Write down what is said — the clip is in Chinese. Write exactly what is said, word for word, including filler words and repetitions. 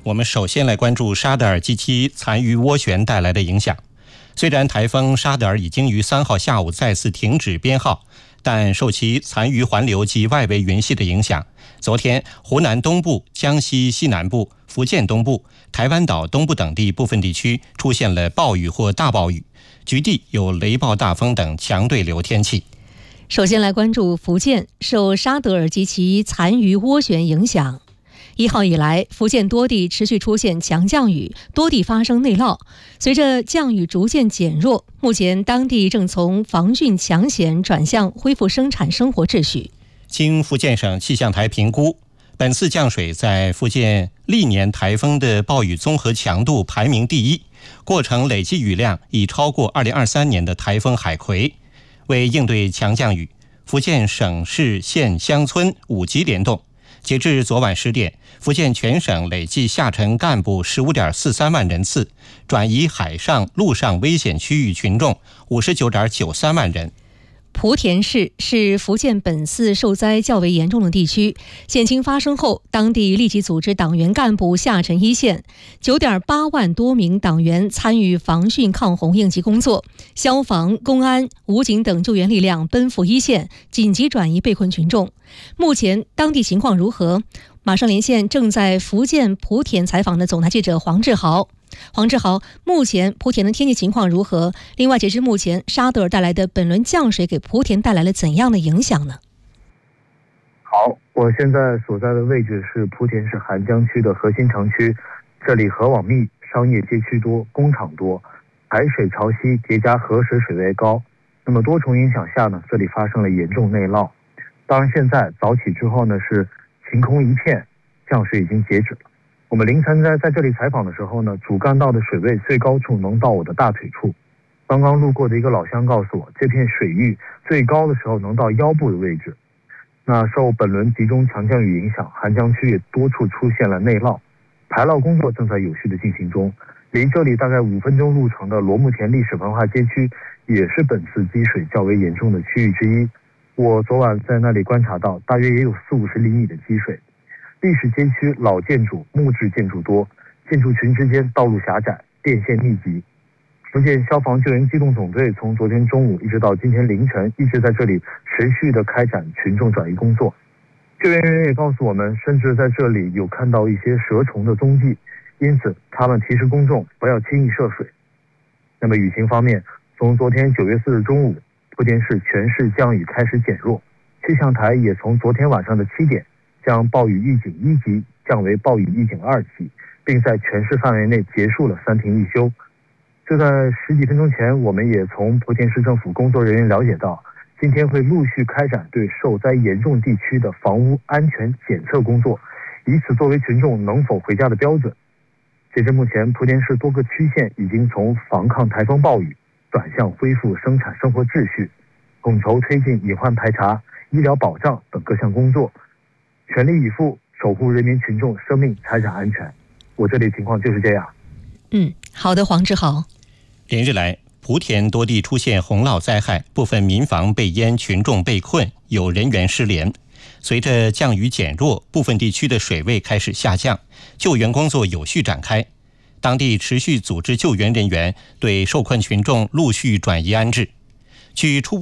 我们首先来关注沙德尔及其残余涡旋带来的影响。虽然台风沙德尔已经于三号下午再次停止编号，但受其残余环流及外围云系的影响，昨天湖南东部、江西西南部、福建东部、台湾岛东部等地部分地区出现了暴雨或大暴雨，局地有雷暴大风等强对流天气。 首先来关注福建，受沙德尔及其残余涡旋影响，一号以来，福建多地持续出现强降雨，多地发生内涝。随着降雨逐渐减弱，目前当地正从防汛抢险转向恢复生产生活秩序。 经福建省气象台评估，本次降水在福建历年台风的暴雨综合强度排名第一，过程累计雨量已超过二零二三年的台风海葵。为应对强降雨，福建省市县乡村五级联动。截至昨晚十点，福建全省累计下沉干部 十五点四三万人次，转移海上、陆上危险区域群众 五十九点九三万人。 莆田市是福建本次受灾较为严重的地区，险情发生后，当地立即组织党员干部下沉一线， 九点八万多名党员参与防汛抗洪应急工作，消防、公安、武警等救援力量奔赴一线，紧急转移被困群众。目前当地情况如何？马上连线正在福建莆田采访的总台记者黄志豪。黄志豪，目前莆田的天气情况如何？另外，截至目前，沙德尔带来的本轮降水给莆田带来了怎样的影响呢？ 好，我现在所在的位置是莆田市涵江区的核心城区，这里河网密，商业街区多，工厂多，海水潮汐叠加河水水位高，那么多重影响下呢，这里发生了严重内涝。当然，现在早起之后呢，是晴空一片，降水已经截止了。我们凌晨在在这里采访的时候呢，主干道的水位最高处能到我的大腿处。刚刚路过的一个老乡告诉我，这片水域最高的时候能到腰部的位置。那受本轮集中强降雨影响，涵江区也多处出现了内涝，排涝工作正在有序的进行中。离这里大概五分钟路程的罗木田历史文化街区，也是本次积水较为严重的区域之一。我昨晚在那里观察到，大约也有四五十厘米的积水。历史街区老建筑、木质建筑多，建筑群之间道路狭窄，电线密集。福建消防救援机动总队从昨天中午一直到今天凌晨，一直在这里持续的开展群众转移工作。救援人员也告诉我们，甚至在这里有看到一些蛇虫的踪迹，因此他们提示公众不要轻易涉水。那么雨情方面，从昨天九月四日中午，莆田市全市降雨开始减弱，气象台也从昨天晚上的七点将暴雨预警一级降为暴雨预警二级，并在全市范围内结束了三停一休。就在十几分钟前，我们也从莆田市政府工作人员了解到，今天会陆续开展对受灾严重地区的房屋安全检测工作，以此作为群众能否回家的标准。截至目前，莆田市多个区县已经从防抗台风暴雨转向恢复生产生活秩序，统筹推进隐患排查、医疗保障等各项工作，全力以赴守护人民群众生命财产安全。我这里情况就是这样。 嗯，好的，黄志豪。 连日来，莆田多地出现洪涝灾害，部分民房被淹，群众被困，有人员失联。随着降雨减弱，部分地区的水位开始下降，救援工作有序展开。当地持续组织救援人员对受困群众陆续转移安置。据初步